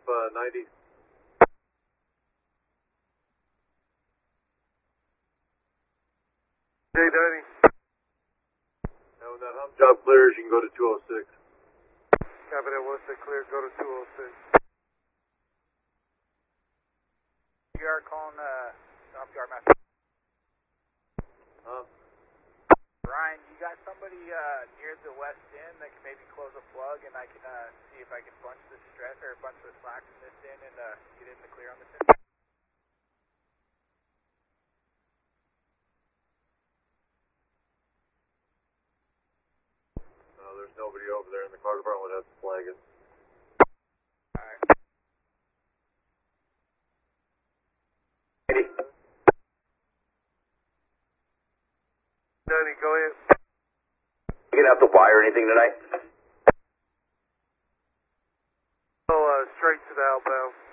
90. Hey, Danny. Now when that hump job clears, you can go to 206. Copy that, once they clear, go to 206. You are calling Dump Yard Master. Ryan, you got somebody near the west end that can maybe close a plug, and I can see if I can bunch the stress or bunch the slack from this end and get in the clear on this end. There's nobody over there in the car department that's flagging. Alright. Danny, go ahead. You gonna have to wire anything tonight? Go straight to the outbound.